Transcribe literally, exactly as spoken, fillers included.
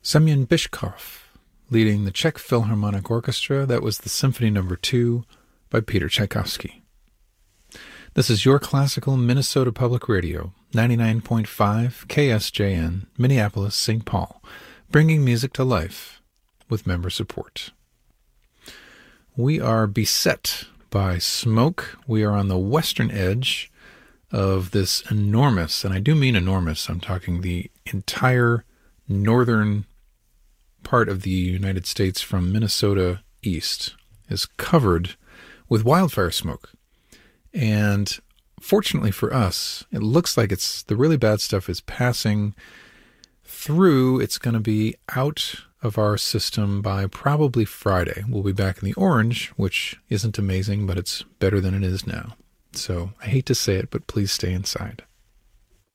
Semyon Bychkov, leading the Czech Philharmonic Orchestra. That was the Symphony Number two by Peter Tchaikovsky. This is your classical Minnesota Public Radio, ninety-nine point five K S J N, Minneapolis, Saint Paul, bringing music to life with member support. We are beset by smoke. We are on the western edge of this enormous, and I do mean enormous, I'm talking the entire northern part of the United States from Minnesota east is covered with wildfire smoke. And fortunately for us, it looks like it's the really bad stuff is passing through. It's going to be out of our system by probably Friday. We'll be back in the orange, which isn't amazing, but it's better than it is now. So I hate to say it, but please stay inside.